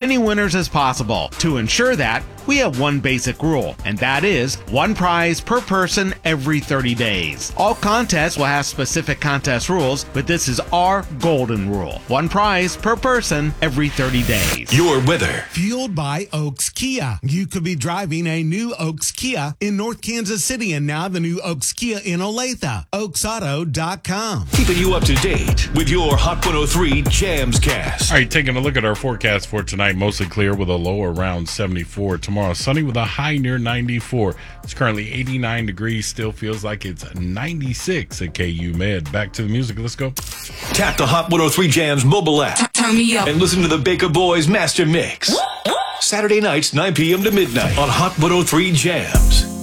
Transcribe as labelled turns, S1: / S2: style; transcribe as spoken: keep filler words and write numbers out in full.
S1: many winners as possible. To ensure that, we have one basic rule, and that is one prize per person every thirty days. All contests will have specific contest rules, but this is our golden rule. One prize per person every thirty days.
S2: Your weather.
S3: Fueled by Oaks Kia. You could be driving a new Oaks Kia in North Kansas City, and now the new Oaks Kia in Olathe. oaks auto dot com.
S2: Keeping you up to date with your Hot one oh three Jams Cast.
S4: All right, taking a look at our forecast for tonight. Mostly clear with a low around seventy-four. Tomorrow, sunny with a high near ninety-four. It's currently eighty-nine degrees. Still feels like it's ninety-six at K U Med. Back to the music. Let's go.
S2: Tap the Hot one oh three Jams mobile app.
S5: Turn me up.
S2: And listen to the Baker Boys Master Mix. Saturday nights, nine p.m. to midnight on Hot one oh three Jams.